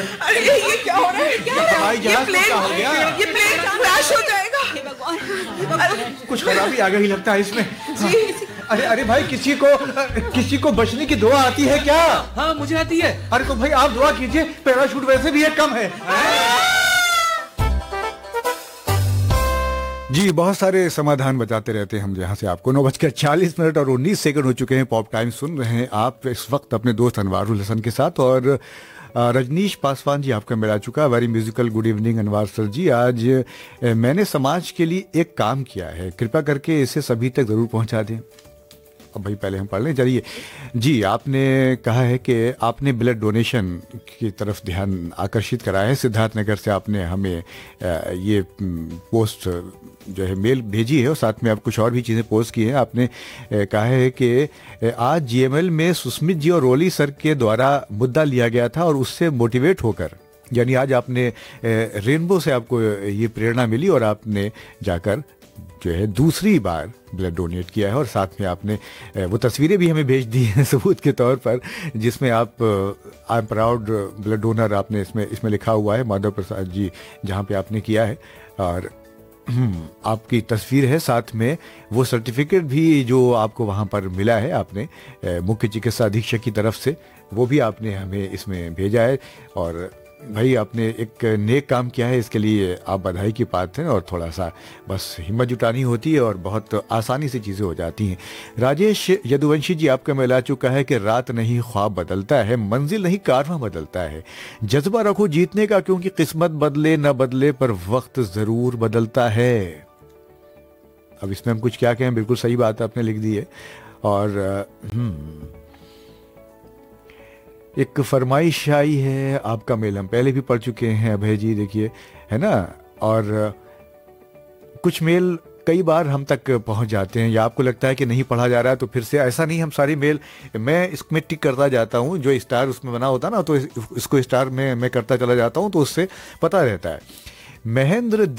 अरे ये क्या हो रहा है? क्या हो रहा है? ये प्लेन क्रैश हो जाएगा। कुछ खराबी आ गई लगता है इसमें। अरे भाई, किसी को बचने की दुआ आती है क्या? हाँ मुझे आती है। अरे तो भाई आप दुआ कीजिए, पैराशूट वैसे भी एक कम है। जी, बहुत सारे समाधान बताते रहते हैं हम जहाँ से आपको। 9:40 और 19 सेकंड हो चुके हैं। पॉप टाइम सुन रहे हैं आप इस वक्त अपने दोस्त अनवारुल हसन के साथ, और रजनीश पासवान जी आपका मिला चुका। वेरी म्यूजिकल गुड इवनिंग अनवार सर जी। आज मैंने समाज के लिए एक काम किया है, कृपया करके इसे सभी तक जरूर पहुंचा दें। अब भाई पहले हम पढ़ लें, चलिए जी। आपने कहा है कि आपने ब्लड डोनेशन की तरफ ध्यान आकर्षित करा है। सिद्धार्थनगर से आपने हमें ये पोस्ट जो है मेल भेजी है, और साथ में आप कुछ और भी चीज़ें पोस्ट की हैं। आपने कहा है कि आज जीएमएल में सुस्मित जी और रोली सर के द्वारा मुद्दा लिया गया था, और उससे मोटिवेट होकर, यानी आज आपने रेनबो से आपको ये प्रेरणा मिली और आपने जाकर जो है दूसरी बार ब्लड डोनेट किया है। और साथ में आपने वो तस्वीरें भी हमें भेज दी हैं सबूत के तौर पर, जिसमें आप I am proud blood donor आपने इसमें लिखा हुआ है, माधव प्रसाद जी जहाँ पे आपने किया है, और आपकी तस्वीर है साथ में वो सर्टिफिकेट भी जो आपको वहाँ पर मिला है, आपने मुख्य चिकित्सा अधीक्षक की तरफ से, वो भी आपने हमें इसमें भेजा है। और भाई आपने एक नेक काम किया है, इसके लिए आप बधाई की पात्र हैं, और थोड़ा सा बस हिम्मत जुटानी होती है और बहुत आसानी से चीज़ें हो जाती हैं। राजेश यदुवंशी जी आपका मिला चुका है कि रात नहीं ख्वाब बदलता है, मंजिल नहीं कारवां बदलता है। जज्बा रखो जीतने का, क्योंकि किस्मत बदले न बदले पर वक्त ज़रूर बदलता है। अब इसमें हम कुछ क्या कहें, बिल्कुल सही बात आपने लिख दी है। और एक फरमाइश आई है, आपका मेल हम पहले भी पढ़ चुके हैं अभय जी, देखिए है ना। और कुछ मेल कई बार हम तक पहुंच जाते हैं, या आपको लगता है कि नहीं पढ़ा जा रहा है, तो फिर से ऐसा नहीं, हम सारी मेल मैं इसमें टिक करता जाता हूं, जो स्टार उसमें बना होता ना, तो इसको स्टार में मैं करता चला जाता हूं, तो उससे पता रहता है। महेंद्र